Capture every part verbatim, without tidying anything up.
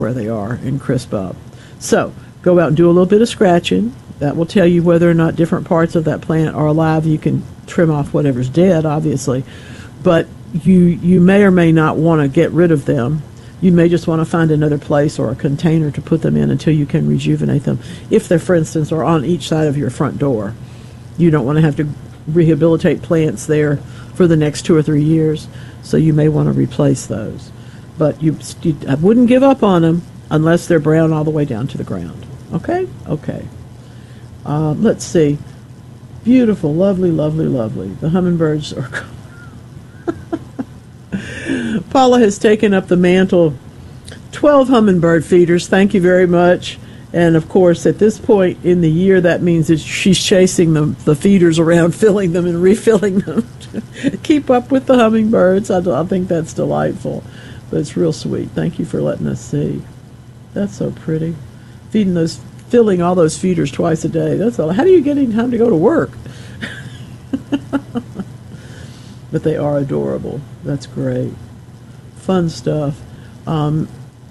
where they are and crisp up. So go out and do a little bit of scratching. That will tell you whether or not different parts of that plant are alive. You can trim off whatever's dead, obviously, but you you may or may not want to get rid of them. You may just want to find another place or a container to put them in until you can rejuvenate them. If they're, for instance, are on each side of your front door, you don't want to have to rehabilitate plants there for the next two or three years, so you may want to replace those. But you, you I wouldn't give up on them unless they're brown all the way down to the ground. Okay? Okay. Uh, let's see. Beautiful, lovely, lovely, lovely. The hummingbirds are... Paula has taken up the mantle. twelve hummingbird feeders. Thank you very much. And, of course, at this point in the year, that means that she's chasing the, the feeders around, filling them and refilling them. Keep up with the hummingbirds. I, I think that's delightful. But it's real sweet. Thank you for letting us see. That's so pretty. Feeding those, filling all those feeders twice a day. That's all. How do you get any time to go to work? But they are adorable. That's great. Fun stuff. Um,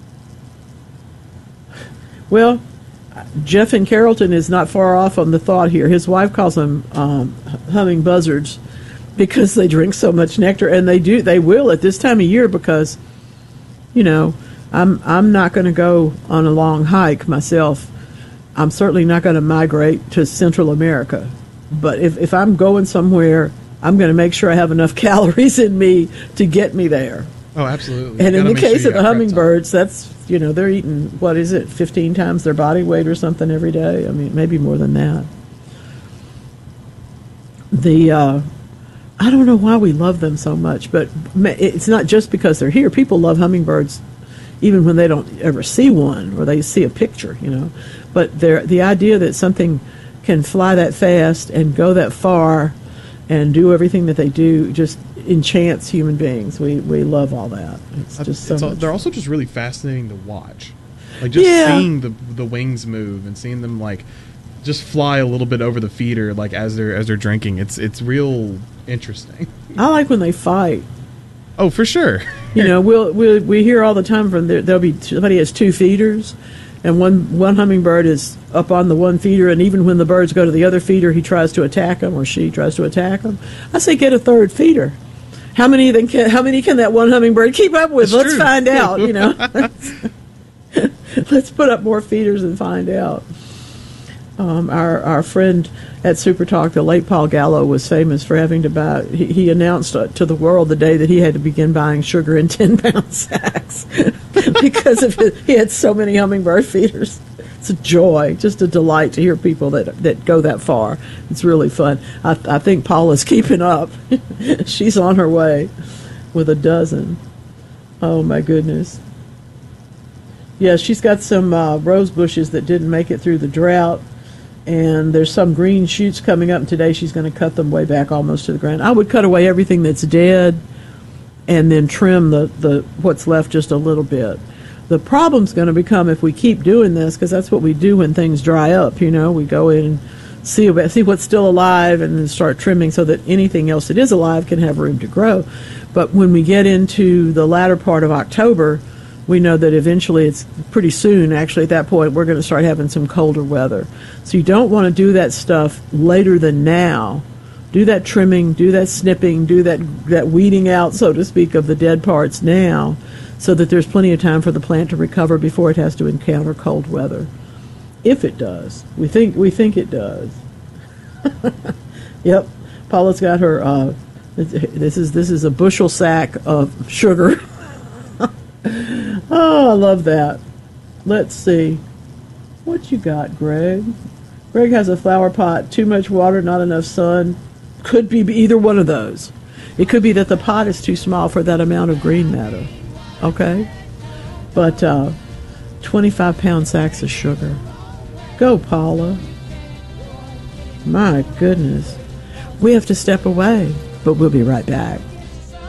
well, Jeff in Carrollton is not far off on the thought here. His wife calls them um, humming buzzards because they drink so much nectar, and they do. They will at this time of year because, you know, I'm I'm not going to go on a long hike myself. I'm certainly not going to migrate to Central America. But if, if I'm going somewhere, I'm going to make sure I have enough calories in me to get me there. Oh, absolutely. And you in the case sure of the hummingbirds, that's, you know, they're eating, what is it, fifteen times their body weight or something every day? I mean, maybe more than that. The, uh, I don't know why we love them so much, but it's not just because they're here. People love hummingbirds even when they don't ever see one or they see a picture, you know. But they're, the idea that something can fly that fast and go that far and do everything that they do just enchants human beings. We we love all that. It's just so it's all, much. They're also just really fascinating to watch. Like just Yeah. seeing the the wings move and seeing them like just fly a little bit over the feeder like as they're as they're drinking. It's it's real interesting. I like when they fight. Oh, for sure. You know, we'll, we'll we hear all the time from there. There'll be somebody has two feeders, and one one hummingbird is up on the one feeder, and even when the birds go to the other feeder, he tries to attack them, or she tries to attack them. I say get a third feeder. How many then can, how many can that one hummingbird keep up with? That's Let's true. find out. You know, let's put up more feeders and find out. Um, our our friend at Super Talk, the late Paul Gallo, was famous for having to buy. He, he announced uh, to the world the day that he had to begin buying sugar in ten pound sacks because of his, he had so many hummingbird feeders. It's a joy, just a delight to hear people that that go that far. It's really fun. I, I think Paula's keeping up. She's on her way with a dozen. Oh my goodness. Yeah, she's got some uh, rose bushes that didn't make it through the drought. And there's some green shoots coming up, and today she's going to cut them way back almost to the ground. I would cut away everything that's dead and then trim the, the what's left just a little bit. The problem's going to become if we keep doing this, because that's what we do when things dry up. You know, we go in and see, about, see what's still alive and then start trimming so that anything else that is alive can have room to grow. But when we get into the latter part of October, we know that eventually it's pretty soon, actually, at that point, we're going to start having some colder weather. So you don't want to do that stuff later than now. Do that trimming, do that snipping, do that, that weeding out, so to speak, of the dead parts now so that there's plenty of time for the plant to recover before it has to encounter cold weather. If it does. We think we think it does. Yep. Paula's got her, uh, this is this is a bushel sack of sugar. Oh, I love that. Let's see. What you got, Greg? Greg has a flower pot, too much water, not enough sun. Could be either one of those. It could be that the pot is too small for that amount of green matter. Okay? But uh, twenty-five pound sacks of sugar. Go, Paula. My goodness. We have to step away, but we'll be right back.